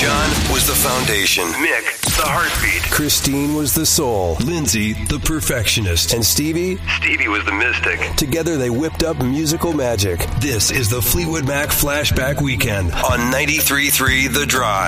John was the foundation. Mick, the heartbeat. Christine was the soul. Lindsay, the perfectionist. And Stevie was the mystic. Together they whipped up musical magic. This is the Fleetwood Mac Flashback Weekend on 93.3 The Drive.